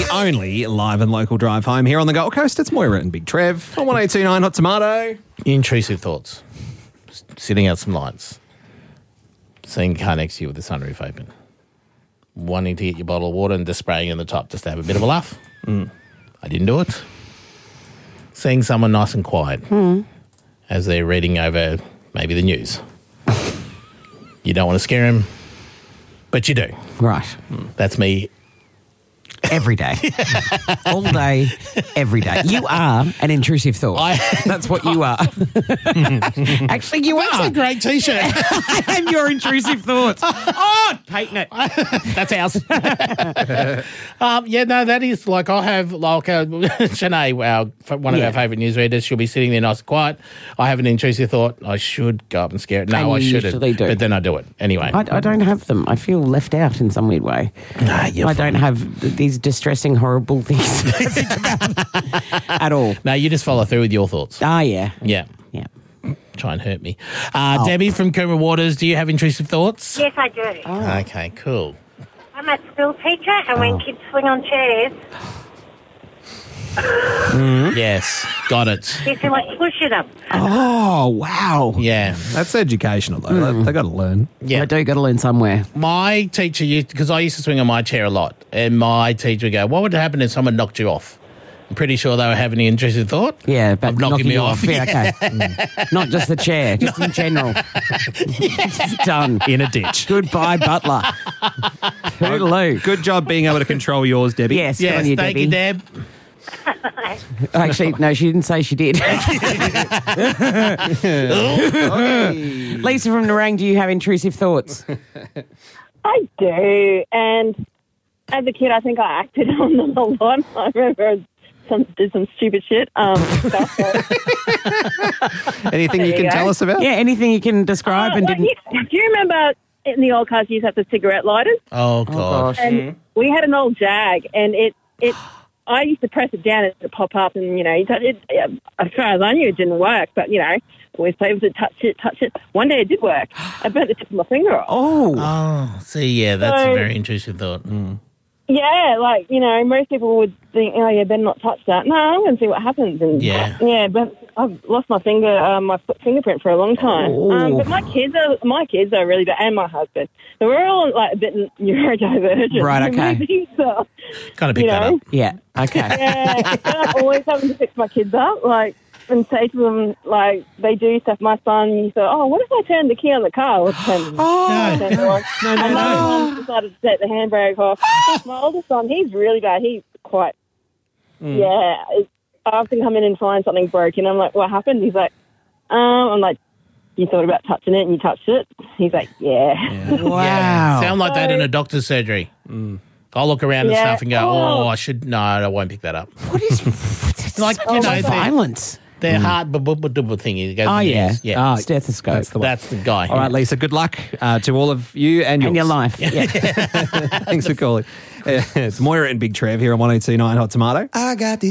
only live and local drive home here on the Gold Coast. It's Moira and Big Trev on 102.9 Hot Tomato. Intrusive thoughts. Sitting out some lights. Seeing a car next to you with the sunroof open. Wanting to get your bottle of water and just spraying in the top just to have a bit of a laugh. I didn't do it. Seeing someone nice and quiet as they're reading over maybe the news. You don't want to scare them, but you do. Right. That's me. Every day. All day, every day. You are an intrusive thought. That's what you are. Actually, you That's are. a great T-shirt. I am your intrusive thoughts. Oh, patent it. That's ours. That is like I have like Shanae, one of our favourite newsreaders. She'll be sitting there nice and quiet. I have an intrusive thought. I should go up and scare it. No, And I you shouldn't. usually do. But then I do it anyway. I don't have them. I feel left out in some weird way. I don't have these distressing, horrible things to think about at all. No, you just follow through with your thoughts. Ah, yeah. Yeah. Yeah. Try and hurt me. Debbie from Coomera Waters, do you have intrusive thoughts? Yes, I do. Okay, cool. I'm a school teacher, and when kids swing on chairs, Yes, got it. you feel like pushing them. Oh, wow. Yeah. That's educational, though. They got to learn. Yeah. I do got to learn somewhere. My teacher used, because I used to swing on my chair a lot, and my teacher would go, what would happen if someone knocked you off? I'm pretty sure they were having an intrusive thought. Yeah, but Of knocking me you off. Yeah, okay. Not just the chair, just in general. Just done. In a ditch. Goodbye, Butler. Toodaloo. Good job being able to control yours, Debbie. Yes, good Yes, on you, thank Debbie. you, Deb. Actually, no, she didn't say she did. Lisa from Nerang, do you have intrusive thoughts? I do, and as a kid, I think I acted on them a lot. I remember did some stupid shit. Stuff. Anything you can tell us about? Yeah, anything you can describe and didn't... Do you remember in the old cars you used to have the cigarette lighters? Oh, God. And we had an old Jag, and I used to press it down and it would pop up, and, you know, you touch it. As far as I knew, it didn't work, but, you know, always play with it, touch it. One day it did work. I burnt the tip of my finger off. Oh. See, yeah, that's a very intrusive thought. Yeah, like, you know, most people would think, oh, yeah, better not touch that. No, I'm going to see what happens. And Yeah. But I've lost my fingerprint for a long time. But my kids are really bad, and my husband. So we're all like a bit neurodivergent. Right, okay. Maybe, so, Kind of pick that up. Yeah, okay. yeah, I'm always having to fix my kids up, like, and say to them, like, they do stuff. My son, he thought, oh, what if I turn the key on the car? Or turn No. and my mum decided to take the handbrake off. My oldest son, he's really bad. He's quite, I often come in and find something broken. I'm like, what happened? He's like, I'm like, you thought about touching it and you touched it? He's like, yeah. Wow. Yeah. Sound like that in a doctor's surgery. I'll look around and stuff and go, I won't pick that up. What is... Like, you know, violence. their heart thingy. Goes Oh, in the yeah. ears. Yeah. Stethoscope. That's the one. That's the guy. All right, Lisa, good luck to all of you and yours. And your life. Yeah. Thanks for calling. It's Moira and Big Trev here on 102.9 Hot Tomato. I got these